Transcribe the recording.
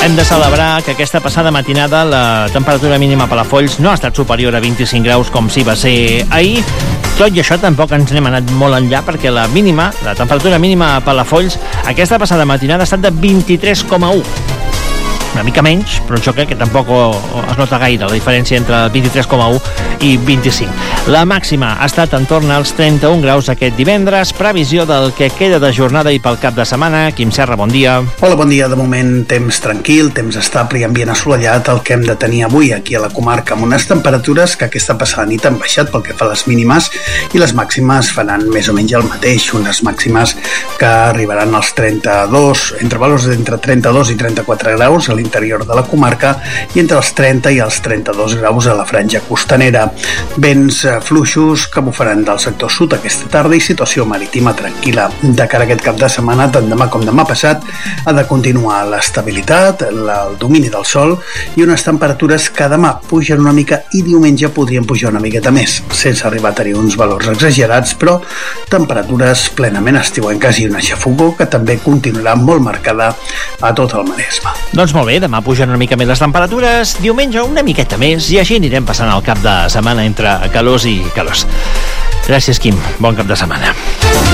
Hem de celebrar que aquesta passada matinada la temperatura mínima a Palafolls no ha estat superior a 25 graus com si va ser ahir. Tot i això tampoc ens n'hem anat molt enllà perquè la temperatura mínima a Palafolls aquesta passada matinada ha estat de 23,1. Una mica menys, però jo crec que tampoc es nota gaire la diferència entre 23,1 i 25. La màxima ha estat en torn als 31 graus aquest divendres. Previsió del que queda de jornada i pel cap de setmana. Quim Serra, bon dia. Hola, bon dia. De moment, temps tranquil, temps estable i ambient assolellat, el que hem de tenir avui aquí a la comarca, amb unes temperatures que aquesta passada nit han baixat pel que fa a les mínimes i les màximes faran més o menys el mateix, unes màximes que arribaran als 32, entre valors d'entre 32 i 34 graus a l'interior de la comarca i entre els 30 i els 32 graus a la franja costanera. Vents fluixos que bufaran del sector sud aquesta tarda i situació marítima tranquil·la. De cara a aquest cap de setmana, tant demà com demà passat, ha de continuar l'estabilitat, el domini del sol i unes temperatures que demà pugen una mica i diumenge podrien pujar una miqueta més, sense arribar a tenir uns valors exagerats, però temperatures plenament estiuenques i una xafogor que també continuarà molt marcada a tot el Maresme. Doncs molt bé, demà pugen una mica més les temperatures, diumenge una miqueta més i així anirem passant el cap de setmana entre calors i calors. Gràcies, Quim. Bon cap de setmana.